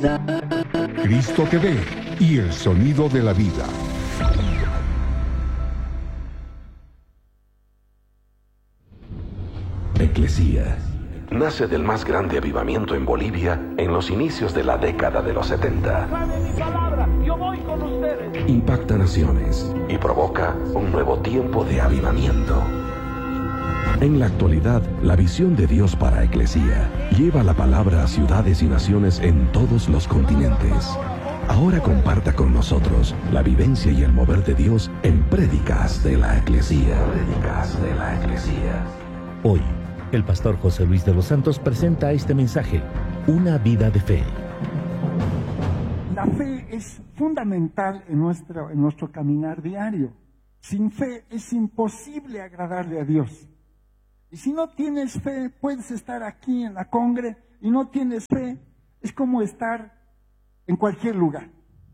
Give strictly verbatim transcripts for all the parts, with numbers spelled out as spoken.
Cristo T V y el sonido de la vida. Eclesía nace del más grande avivamiento en Bolivia en los inicios de la década de los setenta. Impacta naciones y provoca un nuevo tiempo de avivamiento. En la actualidad, la visión de Dios para Eclesía lleva la palabra a ciudades y naciones en todos los continentes. Ahora comparta con nosotros la vivencia y el mover de Dios en Prédicas de la Eclesía. Prédicas de la Eclesía. Hoy, el pastor José Luis de los Santos presenta este mensaje: una vida de fe. La fe es fundamental en nuestro, en nuestro caminar diario. Sin fe es imposible agradarle a Dios. Y si no tienes fe, puedes estar aquí en la congre y no tienes fe, es como estar en cualquier lugar,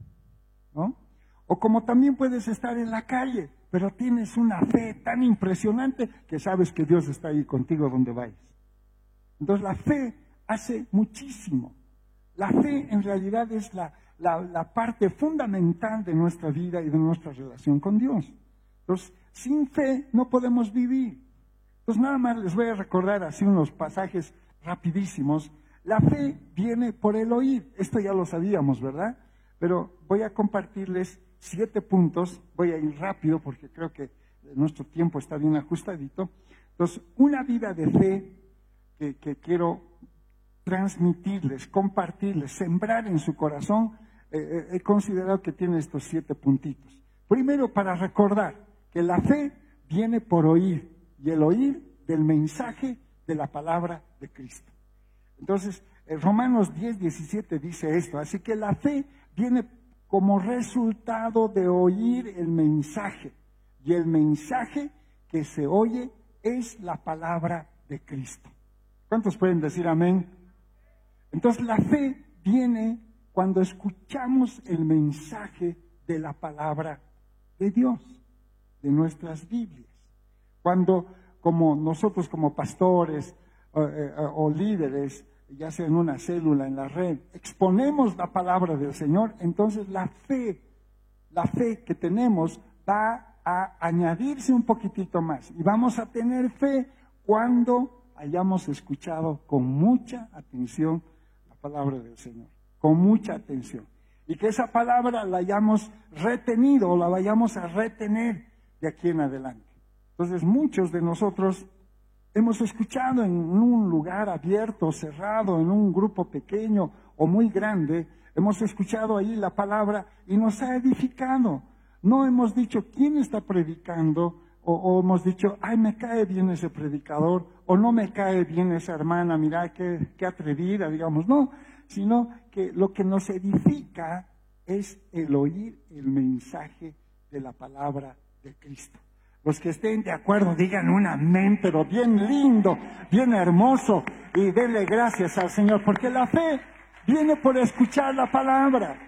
¿no? O como también puedes estar en la calle, pero tienes una fe tan impresionante que sabes que Dios está ahí contigo donde vayas. Entonces la fe hace muchísimo. La fe en realidad es la, la, la parte fundamental de nuestra vida y de nuestra relación con Dios. Entonces, sin fe no podemos vivir. Pues nada más les voy a recordar así unos pasajes rapidísimos. La fe viene por el oír. Esto ya lo sabíamos, ¿verdad? Pero voy a compartirles siete puntos. Voy a ir rápido porque creo que nuestro tiempo está bien ajustadito. Entonces, una vida de fe que, que quiero transmitirles, compartirles, sembrar en su corazón. Eh, he considerado que tiene estos siete puntitos. Primero, para recordar que la fe viene por oír. Y el oír del mensaje de la palabra de Cristo. Entonces, Romanos diez, diecisiete dice esto. Así que la fe viene como resultado de oír el mensaje. Y el mensaje que se oye es la palabra de Cristo. ¿Cuántos pueden decir amén? Entonces, la fe viene cuando escuchamos el mensaje de la palabra de Dios, de nuestras Biblias. Cuando, como nosotros como pastores o, eh, o líderes, ya sea en una célula, en la red, exponemos la palabra del Señor, entonces la fe, la fe que tenemos va a añadirse un poquitito más. Y vamos a tener fe cuando hayamos escuchado con mucha atención la palabra del Señor, con mucha atención. Y que esa palabra la hayamos retenido o la vayamos a retener de aquí en adelante. Entonces, muchos de nosotros hemos escuchado en un lugar abierto, cerrado, en un grupo pequeño o muy grande, hemos escuchado ahí la palabra y nos ha edificado. No hemos dicho quién está predicando, o, o hemos dicho, ay, me cae bien ese predicador, o no me cae bien esa hermana, mira qué, qué atrevida, digamos. No, sino que lo que nos edifica es el oír el mensaje de la palabra de Cristo. Los que estén de acuerdo digan un amén, pero bien lindo, bien hermoso, y denle gracias al Señor, porque la fe viene por escuchar la palabra.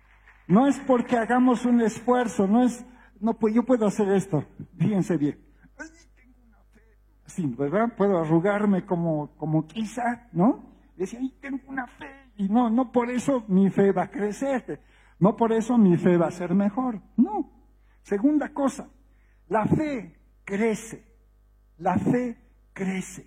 No es porque hagamos un esfuerzo, no es, no, pues yo puedo hacer esto, fíjense bien. Ay, tengo una fe. Sí, ¿verdad? Puedo arrugarme como, como quizá, ¿no? Decía, ay, tengo una fe, y no, no por eso mi fe va a crecer, no por eso mi fe va a ser mejor, no. Segunda cosa. La fe crece, la fe crece.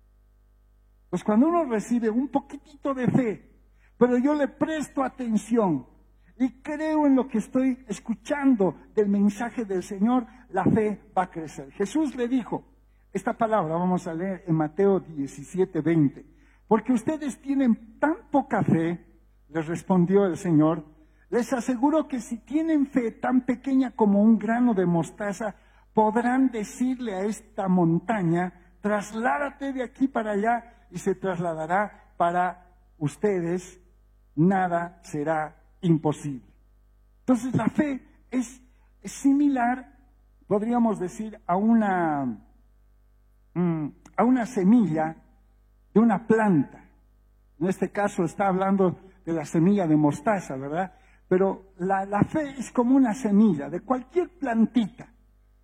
Pues cuando uno recibe un poquitito de fe, pero yo le presto atención y creo en lo que estoy escuchando del mensaje del Señor, la fe va a crecer. Jesús le dijo, esta palabra vamos a leer en Mateo diecisiete, veinte. Porque ustedes tienen tan poca fe, les respondió el Señor, les aseguro que si tienen fe tan pequeña como un grano de mostaza, podrán decirle a esta montaña, trasládate de aquí para allá, y se trasladará para ustedes, nada será imposible. Entonces la fe es, es similar, podríamos decir, a una, mm, a una semilla de una planta. En este caso está hablando de la semilla de mostaza, ¿verdad? Pero la, la fe es como una semilla de cualquier plantita.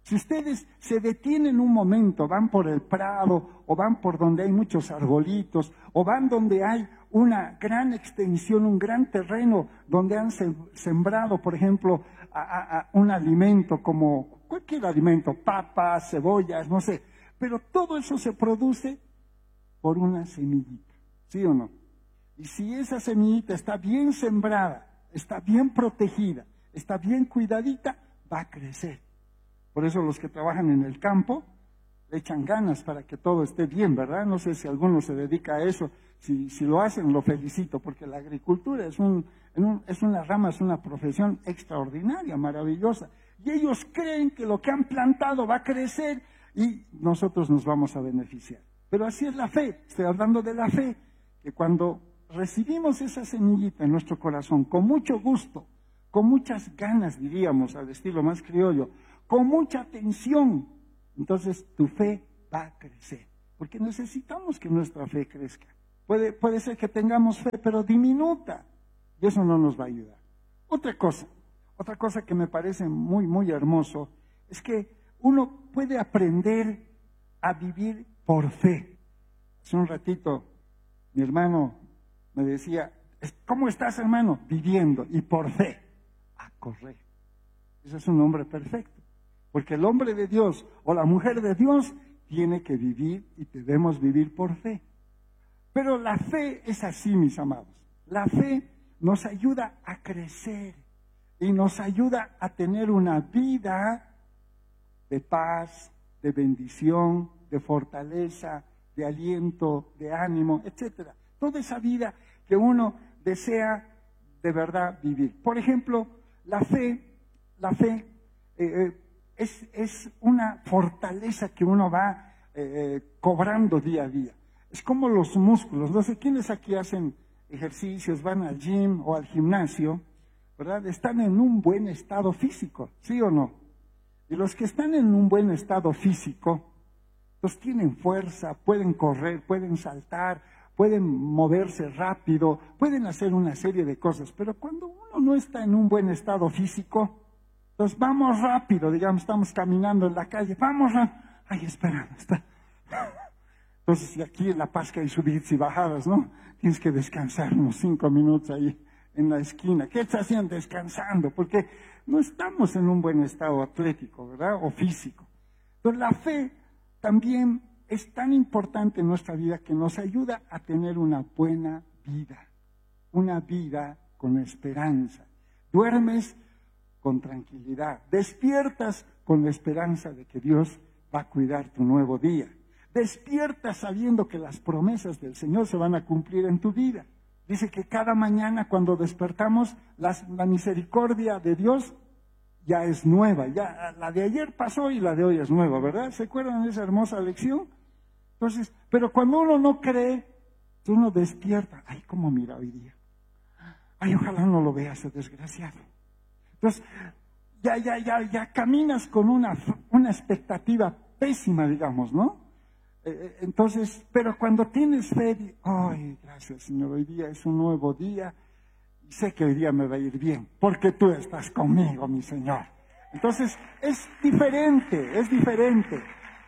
Si ustedes se detienen un momento, van por el prado, o van por donde hay muchos arbolitos, o van donde hay una gran extensión, un gran terreno, donde han sembrado, por ejemplo, a, a, a un alimento como cualquier alimento, papas, cebollas, no sé, pero todo eso se produce por una semillita, ¿sí o no? Y si esa semillita está bien sembrada, está bien protegida, está bien cuidadita, va a crecer. Por eso los que trabajan en el campo le echan ganas para que todo esté bien, ¿verdad? No sé si alguno se dedica a eso. Si, si lo hacen, lo felicito, porque la agricultura es, un, es una rama, es una profesión extraordinaria, maravillosa. Y ellos creen que lo que han plantado va a crecer y nosotros nos vamos a beneficiar. Pero así es la fe. Estoy hablando de la fe, que cuando recibimos esa semillita en nuestro corazón, con mucho gusto, con muchas ganas, diríamos, al estilo más criollo, con mucha atención, entonces tu fe va a crecer, porque necesitamos que nuestra fe crezca. Puede, puede ser que tengamos fe, pero diminuta, y eso no nos va a ayudar. Otra cosa, otra cosa que me parece muy, muy hermoso, es que uno puede aprender a vivir por fe. Hace un ratito mi hermano me decía, ¿cómo estás, hermano? Viviendo, y por fe. Ah, correcto. Ese es un hombre perfecto. Porque el hombre de Dios o la mujer de Dios tiene que vivir y debemos vivir por fe. Pero la fe es así, mis amados. La fe nos ayuda a crecer y nos ayuda a tener una vida de paz, de bendición, de fortaleza, de aliento, de ánimo, etcétera. Toda esa vida que uno desea de verdad vivir. Por ejemplo, la fe, la fe eh, es, es una fortaleza que uno va eh, cobrando día a día. Es como los músculos. No sé quiénes aquí hacen ejercicios, van al gym o al gimnasio, ¿verdad? Están en un buen estado físico, ¿sí o no? Y los que están en un buen estado físico, pues tienen fuerza, pueden correr, pueden saltar, pueden moverse rápido, pueden hacer una serie de cosas. Pero cuando uno no está en un buen estado físico, pues vamos rápido, digamos, estamos caminando en la calle, vamos rápido. Ay, espera, está. Entonces, aquí en La Paz que hay subidas y bajadas, ¿no? Tienes que descansar unos cinco minutos ahí en la esquina. ¿Qué estás haciendo? Descansando, porque no estamos en un buen estado atlético, ¿verdad? O físico. Entonces, la fe también es tan importante en nuestra vida que nos ayuda a tener una buena vida, una vida con esperanza. Duermes con tranquilidad, despiertas con la esperanza de que Dios va a cuidar tu nuevo día. Despiertas sabiendo que las promesas del Señor se van a cumplir en tu vida. Dice que cada mañana cuando despertamos, las, la misericordia de Dios ya es nueva. Ya la de ayer pasó y la de hoy es nueva, ¿verdad? ¿Se acuerdan de esa hermosa lección? Entonces, pero cuando uno no cree, uno despierta. Ay, cómo mira hoy día. Ay, ojalá no lo vea ese desgraciado. Entonces, ya, ya, ya, ya caminas con una, una expectativa pésima, digamos, ¿no? Entonces, pero cuando tienes fe, ay, gracias Señor, hoy día es un nuevo día y sé que hoy día me va a ir bien, porque tú estás conmigo, mi Señor. Entonces, es diferente, es diferente.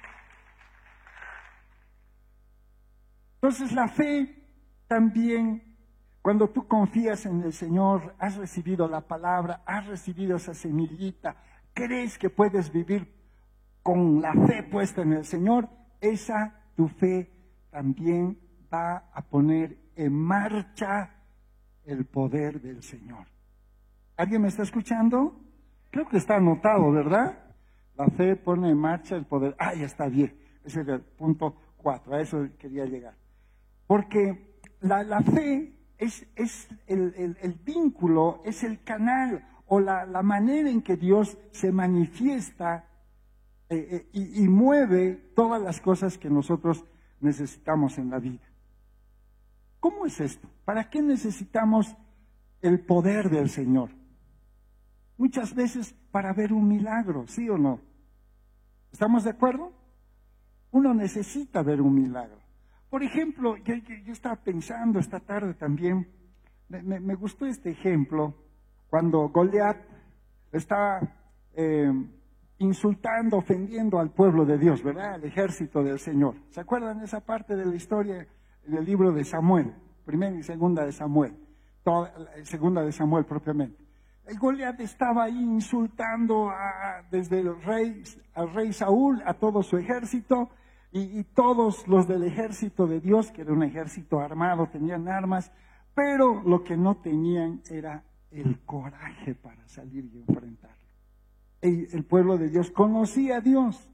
Entonces, la fe también, cuando tú confías en el Señor, has recibido la palabra, has recibido esa semillita, crees que puedes vivir con la fe puesta en el Señor, esa tu fe también va a poner en marcha el poder del Señor. ¿Alguien me está escuchando? Creo que está anotado, ¿verdad? La fe pone en marcha el poder. Ah, ya está bien. Ese es el punto cuatro, a eso quería llegar. Porque la, la fe es, es el, el, el vínculo, es el canal o la, la manera en que Dios se manifiesta Eh, eh, y, y mueve todas las cosas que nosotros necesitamos en la vida. ¿Cómo es esto? ¿Para qué necesitamos el poder del Señor? Muchas veces para ver un milagro, ¿sí o no? ¿Estamos de acuerdo? Uno necesita ver un milagro. Por ejemplo, yo, yo, yo estaba pensando esta tarde también, me, me, me gustó este ejemplo, cuando Goliat estaba... Eh, insultando, ofendiendo al pueblo de Dios, ¿verdad? Al ejército del Señor. ¿Se acuerdan de esa parte de la historia en el libro de Samuel? Primera y segunda de Samuel. Toda, segunda de Samuel propiamente. El Goliat estaba ahí insultando a, desde el rey, al rey Saúl, a todo su ejército, y, y todos los del ejército de Dios, que era un ejército armado, tenían armas, pero lo que no tenían era el coraje para salir y enfrentarlo. El, el pueblo de Dios conocía a Dios,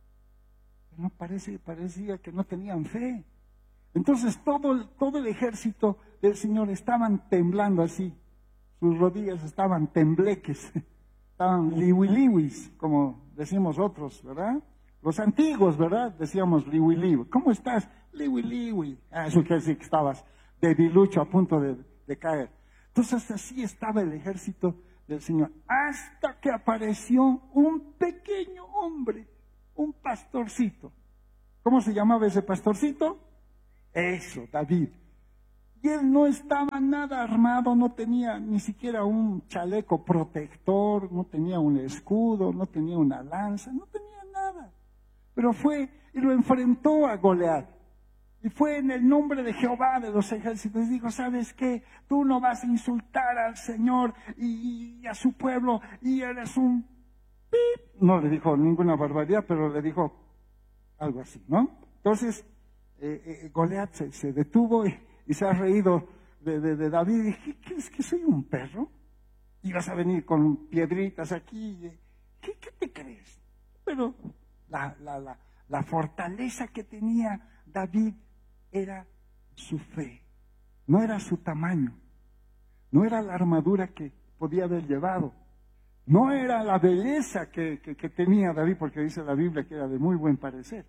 pero no parece, parecía que no tenían fe. Entonces todo, todo el ejército del Señor estaban temblando así. Sus rodillas estaban tembleques, estaban liwiliwis, como decimos otros, ¿verdad? Los antiguos, ¿verdad? Decíamos liwiliwi. ¿Cómo estás? Liwiliwi. Ah, eso quiere decir que estabas debilucho, a punto de, de caer. Entonces así estaba el ejército del Señor, hasta que apareció un pequeño hombre, un pastorcito. ¿Cómo se llamaba ese pastorcito? Eso, David. Y él no estaba nada armado, no tenía ni siquiera un chaleco protector, no tenía un escudo, no tenía una lanza, no tenía nada. Pero fue y lo enfrentó a Goliat. Y fue en el nombre de Jehová de los ejércitos. Y dijo, ¿sabes qué? Tú no vas a insultar al Señor y, y a su pueblo y eres un pip. No le dijo ninguna barbaridad, pero le dijo algo así, ¿no? Entonces, eh, eh, Goliat se, se detuvo y... y se ha reído de, de, de David. Y, ¿qué crees que soy un perro? Y vas a venir con piedritas aquí. ¿Qué, qué te crees? Pero la, la, la, la fortaleza que tenía David era su fe. No era su tamaño. No era la armadura que podía haber llevado. No era la belleza que, que, que tenía David, porque dice la Biblia que era de muy buen parecer.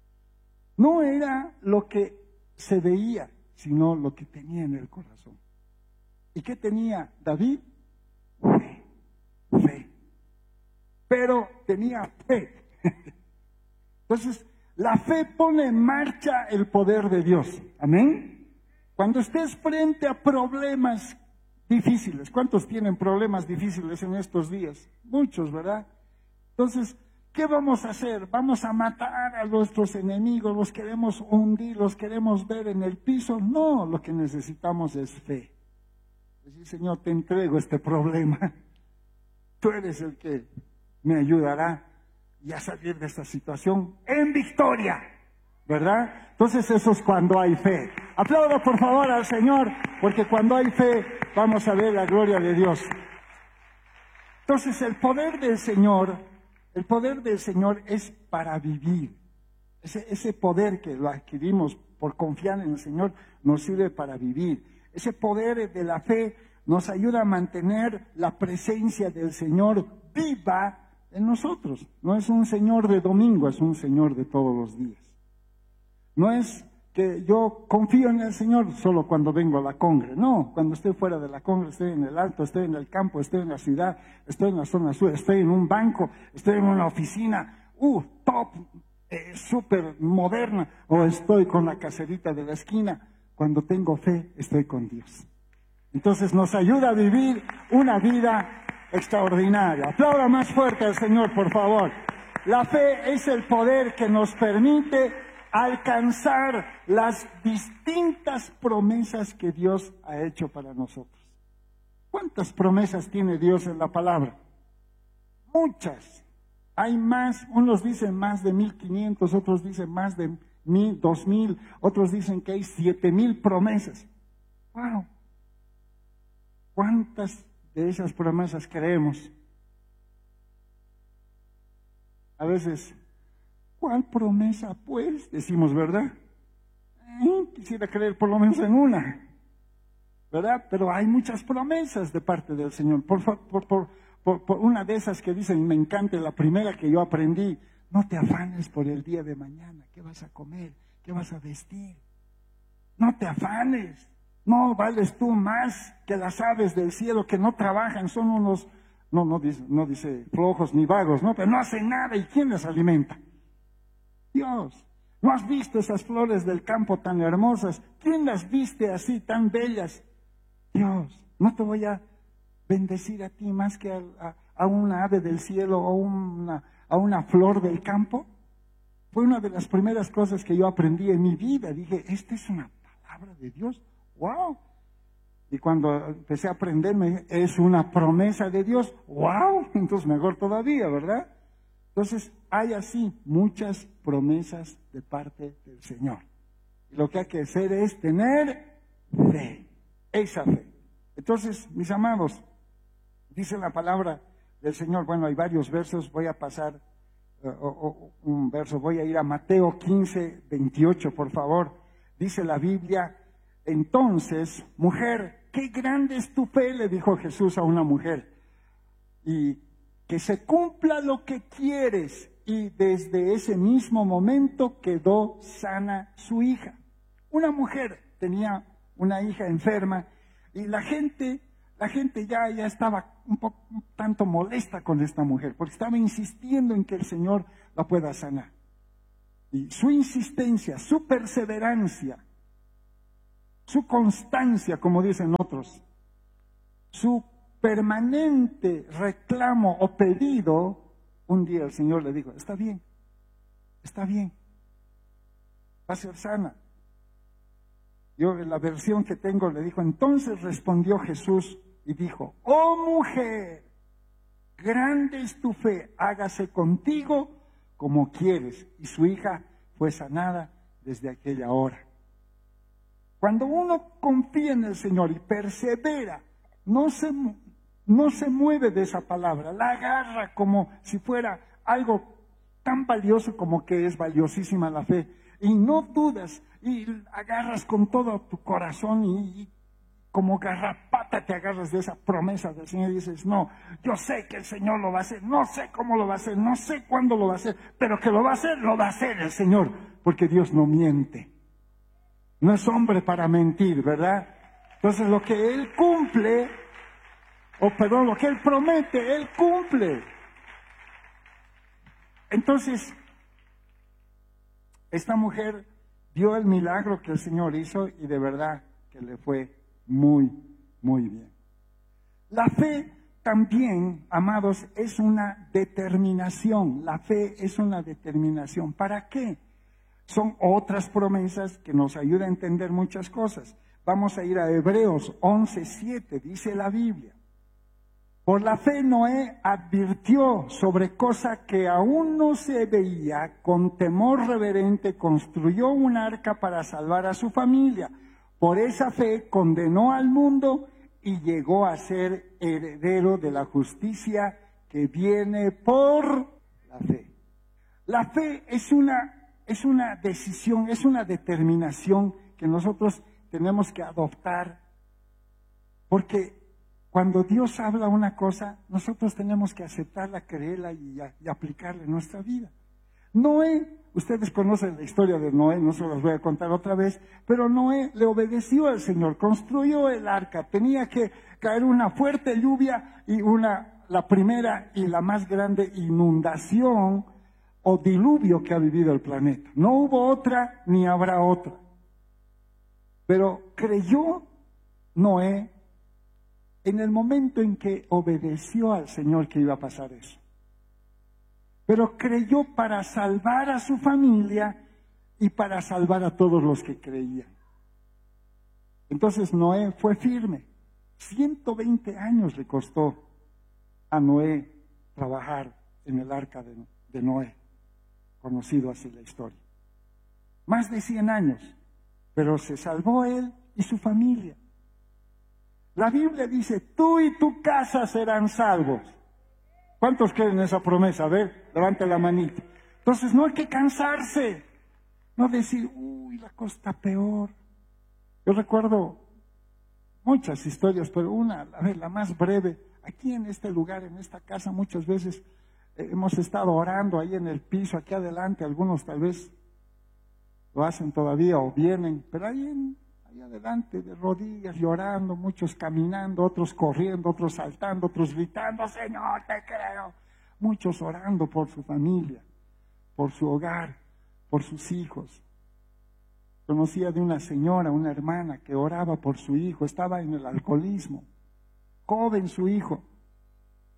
No era lo que se veía, sino lo que tenía en el corazón. ¿Y qué tenía David? Fe, fe. Pero tenía fe. Entonces, la fe pone en marcha el poder de Dios. Amén. Cuando estés frente a problemas difíciles, ¿cuántos tienen problemas difíciles en estos días? Muchos, ¿verdad? Entonces, ¿qué vamos a hacer? ¿Vamos a matar a nuestros enemigos? ¿Los queremos hundir? ¿Los queremos ver en el piso? No, lo que necesitamos es fe. Decir, Señor, te entrego este problema. Tú eres el que me ayudará y a salir de esta situación en victoria, ¿verdad? Entonces eso es cuando hay fe. Aplaudo por favor al Señor, porque cuando hay fe vamos a ver la gloria de Dios. Entonces el poder del Señor, el poder del Señor es para vivir. Ese, ese poder que lo adquirimos por confiar en el Señor nos sirve para vivir. Ese poder de la fe nos ayuda a mantener la presencia del Señor viva en nosotros. No es un Señor de domingo, es un Señor de todos los días. No es que yo confío en el Señor solo cuando vengo a la congre. No, cuando estoy fuera de la congre, estoy en el alto, estoy en el campo, estoy en la ciudad, estoy en la zona sur, estoy en un banco, estoy en una oficina, uh, top, eh, súper moderna, o estoy con la caserita de la esquina. Cuando tengo fe, estoy con Dios. Entonces nos ayuda a vivir una vida extraordinaria. Aplauda más fuerte al Señor, por favor. La fe es el poder que nos permite alcanzar las distintas promesas que Dios ha hecho para nosotros. ¿Cuántas promesas tiene Dios en la palabra? Muchas. Hay más, unos dicen más de mil quinientos, otros dicen más de mil, dos mil, otros dicen que hay siete mil promesas. ¡Wow! ¿Cuántas de esas promesas creemos? A veces, ¿cuál promesa pues? Decimos, ¿verdad? Eh, quisiera creer por lo menos en una, ¿verdad? Pero hay muchas promesas de parte del Señor. Por, por, por, por, por una de esas que dicen, me encanta, la primera que yo aprendí, no te afanes por el día de mañana, ¿qué vas a comer? ¿Qué vas a vestir? No te afanes. No vales tú más que las aves del cielo que no trabajan, son unos, no, no dice, no dice flojos ni vagos, ¿no? Pero no hacen nada. ¿Y quién les alimenta? Dios. ¿No has visto esas flores del campo tan hermosas? ¿Quién las viste así, tan bellas? Dios. No te voy a bendecir a ti más que a, a, a una ave del cielo o una, a una flor del campo? Fue una de las primeras cosas que yo aprendí en mi vida. Dije, esta es una palabra de Dios. ¡Wow! Y cuando empecé a aprenderme, es una promesa de Dios. ¡Wow! Entonces mejor todavía, ¿verdad? Entonces hay así muchas promesas de parte del Señor. Y lo que hay que hacer es tener fe, esa fe. Entonces, mis amados, dice la palabra del Señor, bueno, hay varios versos, voy a pasar uh, uh, un verso, voy a ir a Mateo quince, veintiocho, por favor. Dice la Biblia, entonces, mujer, qué grande es tu fe, le dijo Jesús a una mujer, y que se cumpla lo que quieres. Y desde ese mismo momento quedó sana su hija. Una mujer tenía una hija enferma y la gente, la gente ya, ya estaba un poco un tanto molesta con esta mujer, porque estaba insistiendo en que el Señor la pueda sanar. Y su insistencia, su perseverancia, su constancia, como dicen otros, su permanente reclamo o pedido, un día el Señor le dijo, está bien, está bien, va a ser sana. Yo en la versión que tengo le dijo, entonces respondió Jesús y dijo, oh mujer, grande es tu fe, hágase contigo como quieres. Y su hija fue sanada desde aquella hora. Cuando uno confía en el Señor y persevera, no se, no se mueve de esa palabra, la agarra como si fuera algo tan valioso como que es valiosísima la fe. Y no dudas, y agarras con todo tu corazón y, y como garrapata te agarras de esa promesa del Señor y dices, no, yo sé que el Señor lo va a hacer, no sé cómo lo va a hacer, no sé cuándo lo va a hacer, pero que lo va a hacer, lo va a hacer el Señor, porque Dios no miente. No es hombre para mentir, ¿verdad? Entonces lo que Él cumple, o perdón, lo que Él promete, Él cumple. Entonces, esta mujer vio el milagro que el Señor hizo y de verdad que le fue muy, muy bien. La fe también, amados, es una determinación. La fe es una determinación. ¿Para qué? Son otras promesas que nos ayudan a entender muchas cosas. Vamos a ir a Hebreos once, siete, dice la Biblia. Por la fe Noé advirtió sobre cosa que aún no se veía, con temor reverente construyó un arca para salvar a su familia. Por esa fe condenó al mundo y llegó a ser heredero de la justicia que viene por la fe. La fe es una, es una decisión, es una determinación que nosotros tenemos que adoptar, porque cuando Dios habla una cosa, nosotros tenemos que aceptarla, creerla y, y aplicarla en nuestra vida. Noé, ustedes conocen la historia de Noé, no se los voy a contar otra vez, pero Noé le obedeció al Señor, construyó el arca, tenía que caer una fuerte lluvia y una, la primera y la más grande inundación o diluvio que ha vivido el planeta. No hubo otra ni habrá otra. Pero creyó Noé en el momento en que obedeció al Señor que iba a pasar eso. Pero creyó para salvar a su familia y para salvar a todos los que creían. Entonces Noé fue firme. ciento veinte años le costó a Noé trabajar en el arca de, de Noé, conocido así la historia. Más de cien años, pero se salvó él y su familia. La Biblia dice, tú y tu casa serán salvos. ¿Cuántos creen esa promesa? A ver, levante la manita. Entonces no hay que cansarse, no decir, uy, la cosa está peor. Yo recuerdo muchas historias, pero una, a ver, la más breve. Aquí en este lugar, en esta casa, muchas veces eh, hemos estado orando ahí en el piso, aquí adelante, algunos tal vez lo hacen todavía o vienen, pero ahí en... ahí adelante, de rodillas, llorando, muchos caminando, otros corriendo, otros saltando, otros gritando, Señor, te creo. Muchos orando por su familia, por su hogar, por sus hijos. Conocía de una señora, una hermana, que oraba por su hijo, estaba en el alcoholismo, joven su hijo,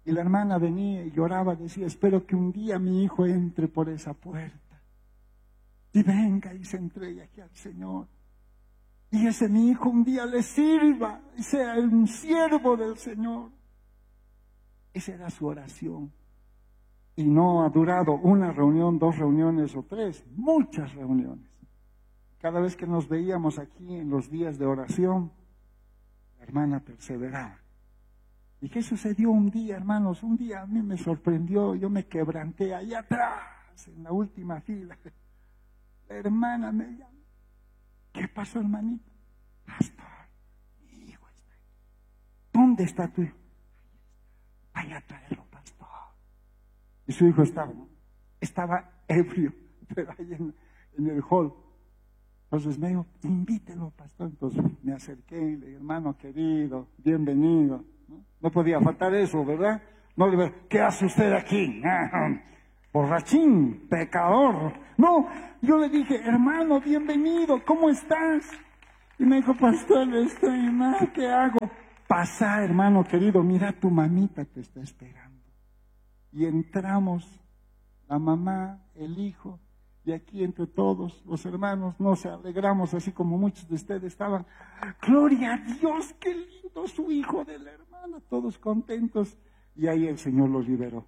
Y la hermana venía y lloraba, decía, espero que un día mi hijo entre por esa puerta y venga y se entregue aquí al Señor. Y ese mi hijo un día le sirva y sea un siervo del Señor. Esa era su oración. Y no ha durado una reunión, dos reuniones o tres, muchas reuniones. Cada vez que nos veíamos aquí en los días de oración, la hermana perseveraba. ¿Y qué sucedió un día, hermanos? Un día a mí me sorprendió, yo me quebranté allá atrás, en la última fila. La hermana me llamó. ¿Qué pasó, hermanito? Pastor, mi hijo está ahí. ¿Dónde está tu hijo? Vaya a traerlo, pastor. Y su hijo estaba, estaba ebrio, pero ahí en, en el hall. Entonces me dijo, invítelo, pastor. Entonces me acerqué y le dije, hermano querido, bienvenido. ¿No? No podía faltar eso, ¿verdad? No le dije, ¿qué hace usted aquí? Borrachín, pecador. No, yo le dije, hermano, bienvenido, ¿cómo estás? Y me dijo, pastor, estoy mal, ¿qué hago? Pasá, hermano querido, mira, tu mamita te está esperando. Y entramos, la mamá, el hijo, y aquí entre todos los hermanos nos alegramos, así como muchos de ustedes estaban. Gloria a Dios, qué lindo su hijo de la hermana, todos contentos. Y ahí el Señor los liberó.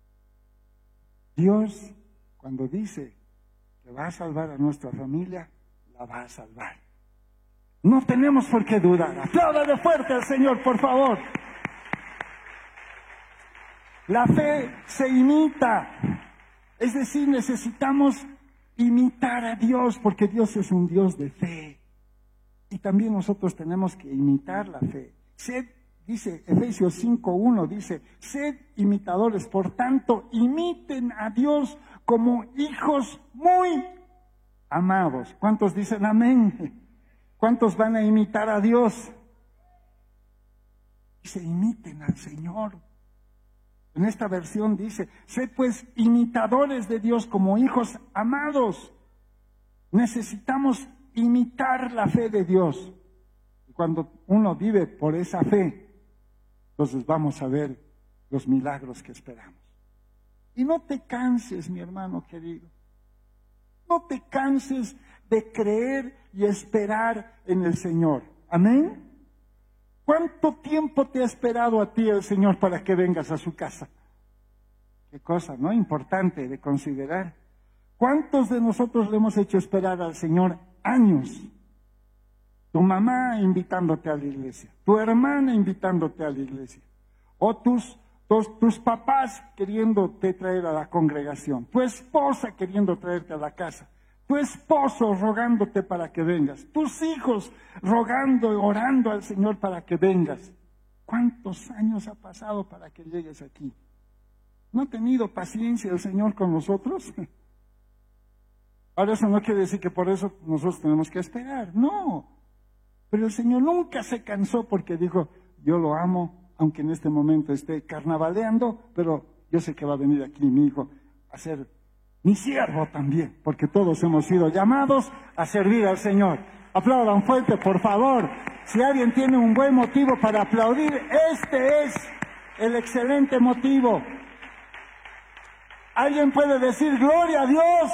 Dios, cuando dice que va a salvar a nuestra familia, la va a salvar. No tenemos por qué dudar. Apláudale fuerte al Señor, por favor. La fe se imita. Es decir, necesitamos imitar a Dios, porque Dios es un Dios de fe. Y también nosotros tenemos que imitar la fe. Sed, dice Efesios cinco uno, dice, sed imitadores, por tanto, imiten a Dios como hijos muy amados. ¿Cuántos dicen amén? ¿Cuántos van a imitar a Dios? Dice, imiten al Señor. En esta versión dice, sed pues imitadores de Dios como hijos amados. Necesitamos imitar la fe de Dios. Y cuando uno vive por esa fe, entonces vamos a ver los milagros que esperamos. Y no te canses, mi hermano querido. No te canses de creer y esperar en el Señor. Amén. ¿Cuánto tiempo te ha esperado a ti el Señor para que vengas a su casa? Qué cosa, ¿no? Importante de considerar. ¿Cuántos de nosotros le hemos hecho esperar al Señor años? Tu mamá invitándote a la iglesia, tu hermana invitándote a la iglesia, o tus, tus, tus papás queriéndote traer a la congregación, tu esposa queriendo traerte a la casa, tu esposo rogándote para que vengas, tus hijos rogando y orando al Señor para que vengas. ¿Cuántos años ha pasado para que llegues aquí? ¿No ha tenido paciencia el Señor con nosotros? Ahora eso no quiere decir que por eso nosotros tenemos que esperar, no. Pero el Señor nunca se cansó porque dijo, yo lo amo, aunque en este momento esté carnavaleando, pero yo sé que va a venir aquí mi hijo a ser mi siervo también, porque todos hemos sido llamados a servir al Señor. Aplaudan fuerte, por favor. Si alguien tiene un buen motivo para aplaudir, este es el excelente motivo. ¿Alguien puede decir gloria a Dios?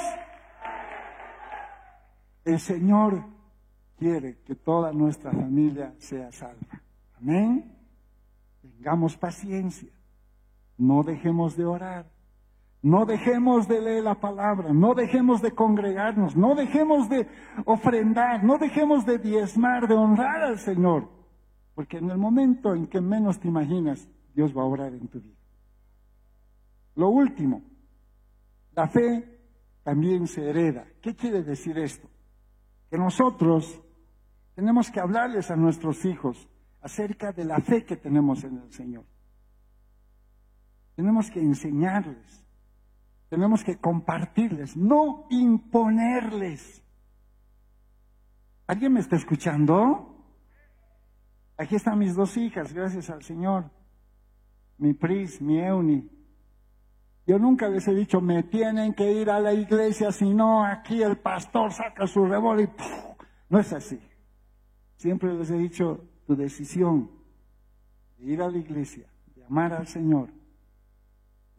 El Señor quiere que toda nuestra familia sea salva. Amén. Tengamos paciencia. No dejemos de orar. No dejemos de leer la palabra, no dejemos de congregarnos, no dejemos de ofrendar, no dejemos de diezmar, de honrar al Señor. Porque en el momento en que menos te imaginas, Dios va a obrar en tu vida. Lo último, la fe también se hereda. ¿Qué quiere decir esto? Que nosotros tenemos que hablarles a nuestros hijos acerca de la fe que tenemos en el Señor. Tenemos que enseñarles. Tenemos que compartirles, no imponerles. ¿Alguien me está escuchando? Aquí están mis dos hijas, gracias al Señor. Mi Pris, mi Euni. Yo nunca les he dicho, me tienen que ir a la iglesia, si no aquí el pastor saca su revólver y ¡puf! No es así. Siempre les he dicho, tu decisión de ir a la iglesia, de amar al Señor,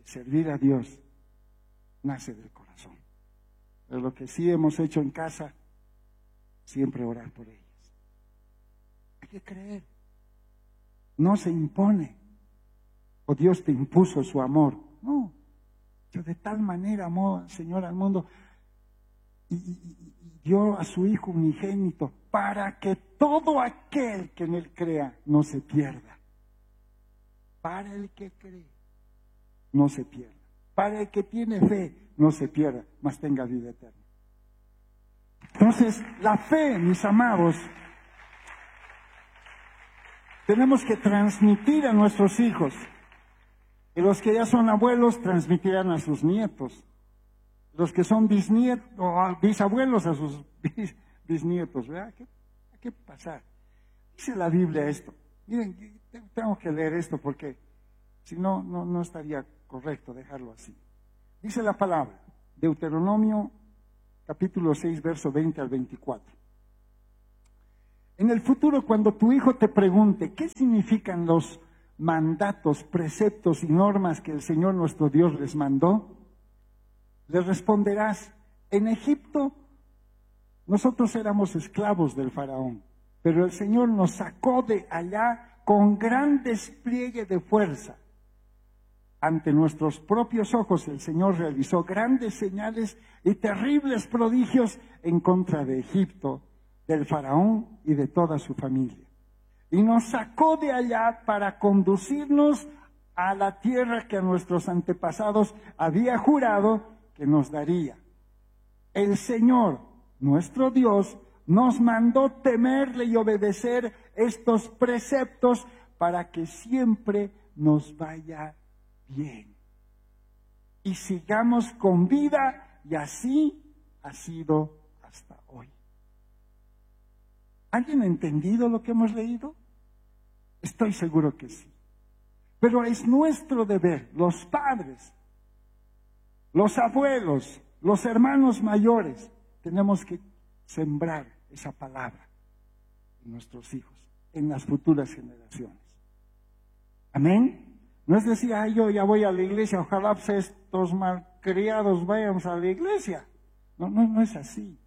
servir a Dios nace del corazón. Pero lo que sí hemos hecho en casa, siempre orar por ellos. Hay que creer. No se impone. O Dios te impuso su amor. No. Yo de tal manera amó al Señor al mundo y, y, y dio a su Hijo unigénito para que todo aquel que en Él crea no se pierda. Para el que cree, no se pierda. Para el que tiene fe, no se pierda, mas tenga vida eterna. Entonces, la fe, mis amados, tenemos que transmitir a nuestros hijos. Y los que ya son abuelos transmitirán a sus nietos. Los que son bisnietos o bisabuelos a sus bis, bisnietos. ¿Verdad? ¿Qué, ¿Qué pasar? Dice la Biblia esto. Miren, tengo que leer esto porque si no, no, no estaría correcto dejarlo así. Dice la palabra, Deuteronomio capítulo seis, verso veinte al veinticuatro. En el futuro, cuando tu hijo te pregunte qué significan los mandatos, preceptos y normas que el Señor nuestro Dios les mandó, le responderás: en Egipto nosotros éramos esclavos del faraón, pero el Señor nos sacó de allá con gran despliegue de fuerza. Ante nuestros propios ojos el Señor realizó grandes señales y terribles prodigios en contra de Egipto, del faraón y de toda su familia. Y nos sacó de allá para conducirnos a la tierra que a nuestros antepasados había jurado que nos daría. El Señor, nuestro Dios, nos mandó temerle y obedecer estos preceptos para que siempre nos vaya bien y sigamos con vida, y así ha sido hasta hoy. ¿Alguien ha entendido lo que hemos leído? Estoy seguro que sí. Pero es nuestro deber, los padres, los abuelos, los hermanos mayores, tenemos que sembrar esa palabra en nuestros hijos, en las futuras generaciones. Amén. No es decir, ay, yo ya voy a la iglesia, ojalá pues estos malcriados vayamos a la iglesia. No, no, no es así.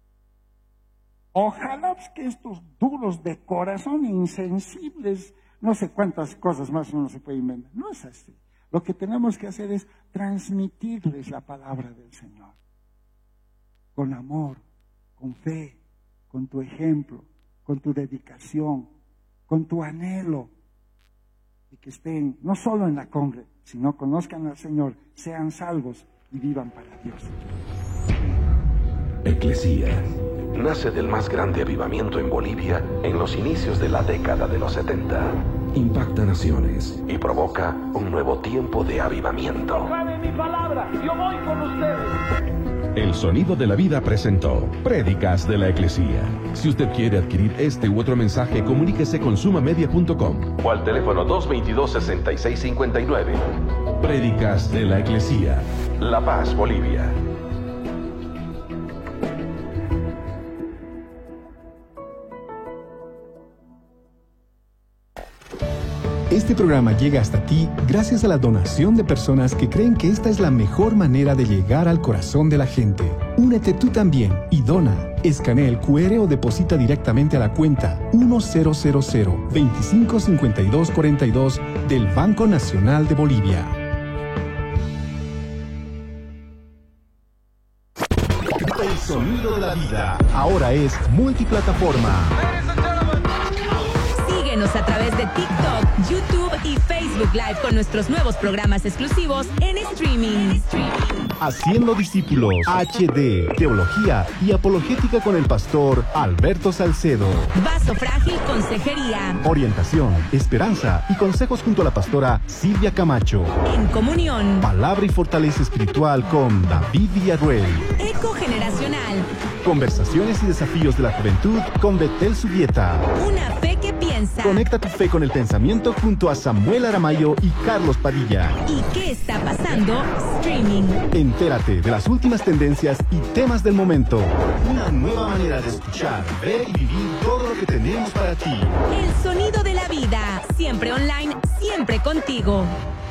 Ojalá pues, que estos duros de corazón, insensibles, no sé cuántas cosas más uno se puede inventar. No es así. Lo que tenemos que hacer es transmitirles la palabra del Señor. Con amor, con fe, con tu ejemplo, con tu dedicación, con tu anhelo. Y que estén no solo en la congre, sino conozcan al Señor, sean salvos y vivan para Dios. Eclesía nace del más grande avivamiento en Bolivia en los inicios de la década de los setenta. Impacta naciones y provoca un nuevo tiempo de avivamiento. Proclame mi palabra, yo voy con ustedes. El Sonido de la Vida presentó Prédicas de la Eclesía. Si usted quiere adquirir este u otro mensaje, comuníquese con suma media punto com o al teléfono dos veintidós, sesenta y seis cincuenta y nueve. Prédicas de la Eclesía, La Paz, Bolivia. Este programa llega hasta ti gracias a la donación de personas que creen que esta es la mejor manera de llegar al corazón de la gente. Únete tú también y dona. Escanea el cu erre o deposita directamente a la cuenta uno cero cero cero, veinticinco cincuenta y dos cuarenta y dos del Banco Nacional de Bolivia. El Sonido de la Vida ahora es multiplataforma. Síguenos a través de TikTok, YouTube y Facebook Live con nuestros nuevos programas exclusivos en streaming. Haciendo discípulos H D, Teología y Apologética con el pastor Alberto Salcedo. Vaso Frágil, Consejería. Orientación, Esperanza y consejos junto a la pastora Silvia Camacho. En Comunión. Palabra y fortaleza espiritual con David Villarruel. Eco Generacional. Conversaciones y desafíos de la juventud con Betel Subieta. Una fe que piensa. Conecta tu fe con el pensamiento junto a Samuel Aramayo y Carlos Padilla. ¿Y qué está pasando? Streaming. Entérate de las últimas tendencias y temas del momento. Una nueva manera de escuchar, ver y vivir todo lo que tenemos para ti. El Sonido de la Vida. Siempre online, siempre contigo.